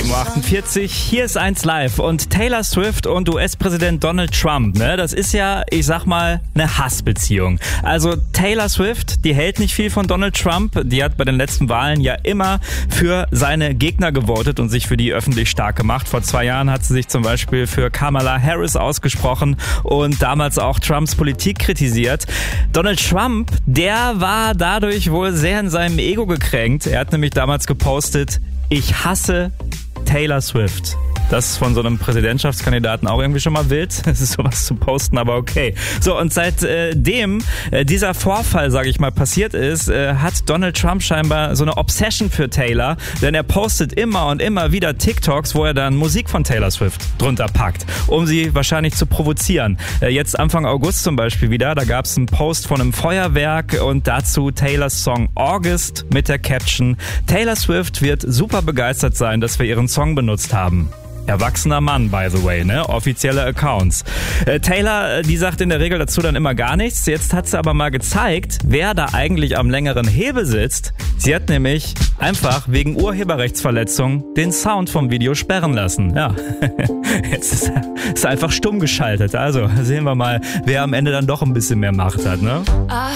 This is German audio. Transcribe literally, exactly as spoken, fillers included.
sieben Uhr achtundvierzig, hier ist eins live und Taylor Swift und U S-Präsident Donald Trump, ne, das ist ja, ich sag mal, eine Hassbeziehung. Also Taylor Swift, die hält nicht viel von Donald Trump, die hat bei den letzten Wahlen ja immer für seine Gegner gewotet und sich für die öffentlich stark gemacht. Vor zwei Jahren hat sie sich zum Beispiel für Kamala Harris ausgesprochen und damals auch Trumps Politik kritisiert. Donald Trump, der war dadurch wohl sehr in seinem Ego gekränkt. Er hat nämlich damals gepostet, ich hasse Taylor Swift. Das ist von so einem Präsidentschaftskandidaten auch irgendwie schon mal wild. Das ist sowas zu posten, aber okay. So, und seitdem äh, dieser Vorfall, sage ich mal, passiert ist, äh, hat Donald Trump scheinbar so eine Obsession für Taylor, denn er postet immer und immer wieder TikToks, wo er dann Musik von Taylor Swift drunter packt, um sie wahrscheinlich zu provozieren. Äh, jetzt Anfang August zum Beispiel wieder, da gab es einen Post von einem Feuerwerk und dazu Taylors Song August mit der Caption, Taylor Swift wird super begeistert sein, dass wir ihren Song benutzt haben. Erwachsener Mann, by the way, ne? Offizielle Accounts. Äh, Taylor, die sagt in der Regel dazu dann immer gar nichts. Jetzt hat sie aber mal gezeigt, wer da eigentlich am längeren Hebel sitzt. Sie hat nämlich einfach wegen Urheberrechtsverletzung den Sound vom Video sperren lassen. Ja, jetzt ist er ist einfach stumm geschaltet. Also sehen wir mal, wer am Ende dann doch ein bisschen mehr Macht hat, ne?